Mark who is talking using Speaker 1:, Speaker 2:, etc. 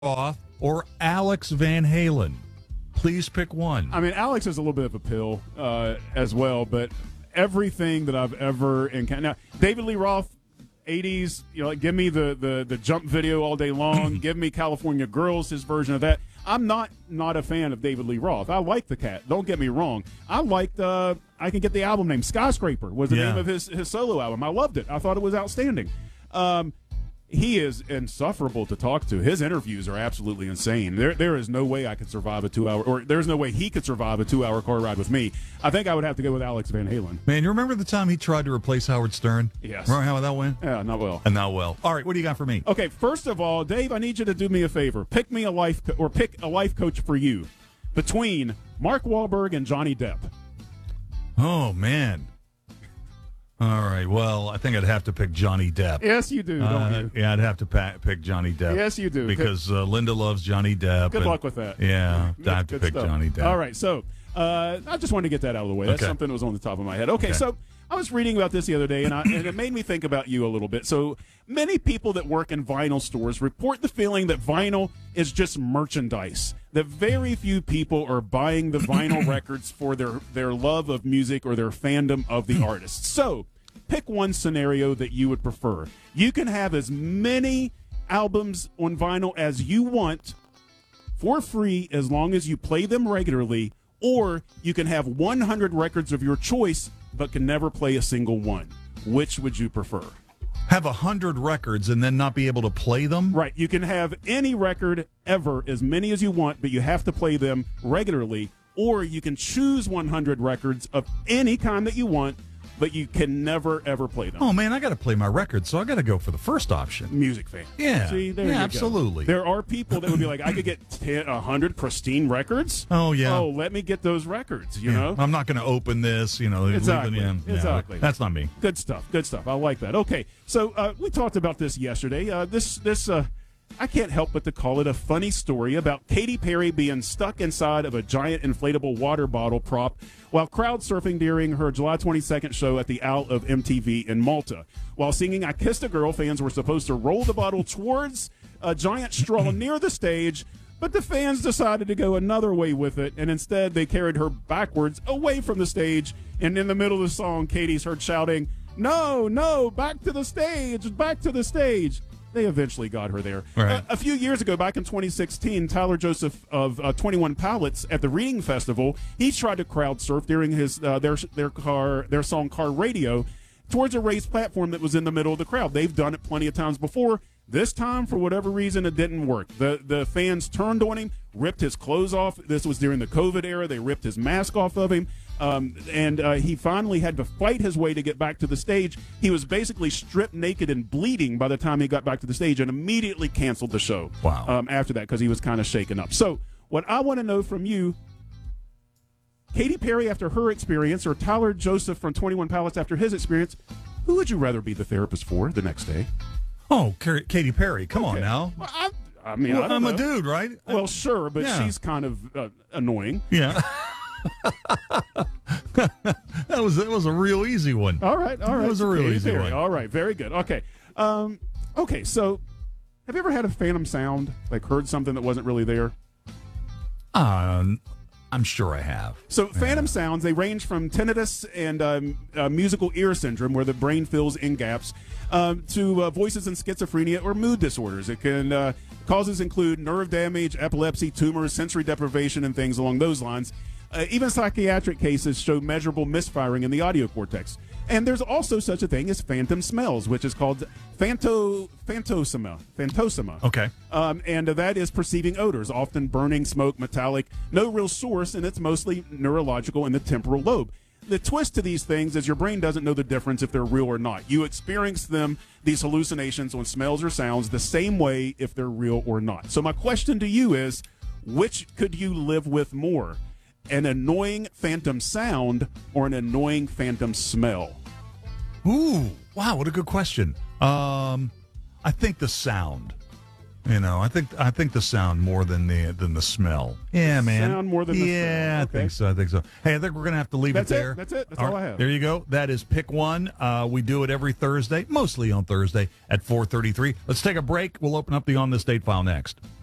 Speaker 1: Roth or Alex Van Halen? Please pick one.
Speaker 2: I mean, Alex is a little bit of a pill as well, but everything that I've ever encountered. Now, David Lee Roth, 80s, give me the jump video all day long. Give me California Girls, his version of that. I'm not a fan of David Lee Roth. I like the cat. Don't get me wrong. I liked, I can get the album name. Skyscraper was the name of his solo album. I loved it. I thought it was outstanding. He is insufferable to talk to. His interviews are absolutely insane. There is no way I could survive a 2-hour, or there's no way he could survive a 2-hour car ride with me. I think I would have to go with Alex Van Halen.
Speaker 1: Man, you remember the time he tried to replace Howard Stern?
Speaker 2: Yes.
Speaker 1: Remember how that went?
Speaker 2: Yeah, not well.
Speaker 1: And not well. All right, what do you got for me?
Speaker 2: Okay, first of all, Dave, I need you to do me a favor. Pick a life coach for you between Mark Wahlberg and Johnny Depp.
Speaker 1: Oh, man. All right, well, I think I'd have to pick Johnny Depp.
Speaker 2: Yes, you do, don't you?
Speaker 1: Yeah, I'd have to pick Johnny Depp.
Speaker 2: Yes, you do.
Speaker 1: Because Linda loves Johnny Depp.
Speaker 2: Good luck with that.
Speaker 1: Yeah, I have to pick
Speaker 2: stuff.
Speaker 1: Johnny Depp.
Speaker 2: All right, so I just wanted to get that out of the way. That's something that was on the top of my head. Okay, so I was reading about this the other day, and it made me think about you a little bit. So many people that work in vinyl stores report the feeling that vinyl is just merchandise, that very few people are buying the vinyl records for their love of music or their fandom of the artist. So pick one scenario that you would prefer. You can have as many albums on vinyl as you want for free as long as you play them regularly, or you can have 100 records of your choice but can never play a single one. Which would you prefer?
Speaker 1: Have 100 records and then not be able to play them?
Speaker 2: Right. You can have any record ever, as many as you want, but you have to play them regularly, or you can choose 100 records of any kind that you want, but you can never, ever play them.
Speaker 1: Oh, man, I got to play my records, so I got to go for the first option.
Speaker 2: Music fan.
Speaker 1: Yeah.
Speaker 2: See, there you
Speaker 1: absolutely.
Speaker 2: go. There are people that would be like, I could get 100 pristine records.
Speaker 1: Oh, yeah.
Speaker 2: Oh, let me get those records, you know?
Speaker 1: I'm not going to open this,
Speaker 2: Exactly. Exactly.
Speaker 1: That's not me.
Speaker 2: Good stuff. Good stuff. I like that. Okay, so we talked about this yesterday. I can't help but to call it a funny story about Katy Perry being stuck inside of a giant inflatable water bottle prop while crowd surfing during her July 22nd show at the Owl of MTV in Malta. While singing I Kissed a Girl, fans were supposed to roll the bottle towards a giant straw near the stage, but the fans decided to go another way with it, and instead they carried her backwards away from the stage, and in the middle of the song, Katy's heard shouting, "No, no, back to the stage, back to the stage." They eventually got her there.
Speaker 1: Right.
Speaker 2: A few years ago, back in 2016, Tyler Joseph of 21 Pilots at the Reading Festival, he tried to crowd surf during his their song Car Radio towards a raised platform that was in the middle of the crowd. They've done it plenty of times before. This time, for whatever reason, it didn't work. The fans turned on him, ripped his clothes off. This was during the COVID era. They ripped his mask off of him. And he finally had to fight his way to get back to the stage. He was basically stripped naked and bleeding by the time he got back to the stage and immediately canceled the show.
Speaker 1: Wow.
Speaker 2: After that, because he was kind of shaken up. So what I want to know from you, Katy Perry after her experience or Tyler Joseph from 21 Pilots after his experience, who would you rather be the therapist for the next day?
Speaker 1: Oh, Katy Perry. Come on now.
Speaker 2: Well, I mean,
Speaker 1: well,
Speaker 2: I don't know.
Speaker 1: A dude, right?
Speaker 2: Well, sure, but she's kind of annoying.
Speaker 1: Yeah. that was a real easy one.
Speaker 2: All right. That
Speaker 1: was a real easy one.
Speaker 2: All right, very good. Okay. Okay, so have you ever had a phantom sound, like heard something that wasn't really there?
Speaker 1: I'm sure I have.
Speaker 2: So phantom sounds, they range from tinnitus and musical ear syndrome, where the brain fills in gaps, to voices in schizophrenia or mood disorders. It can causes include nerve damage, epilepsy, tumors, sensory deprivation, and things along those lines. Even psychiatric cases show measurable misfiring in the audio cortex. And there's also such a thing as phantom smells, which is called phantosoma.
Speaker 1: Okay.
Speaker 2: And that is perceiving odors, often burning, smoke, metallic, no real source, and it's mostly neurological in the temporal lobe. The twist to these things is your brain doesn't know the difference if they're real or not. You experience these hallucinations on smells or sounds the same way if they're real or not. So my question to you is, which could you live with more? An annoying phantom sound or an annoying phantom smell?
Speaker 1: Ooh, wow, what a good question. I think the sound. I think the sound more than the smell. Yeah, man.
Speaker 2: Sound more than the smell.
Speaker 1: Yeah,
Speaker 2: Okay.
Speaker 1: I think so. Hey, I think we're gonna have to leave it there.
Speaker 2: That's it. That's all I have.
Speaker 1: There you go. That is pick one. We do it every Thursday, mostly on Thursday at 4:33. Let's take a break. We'll open up the On the State file next.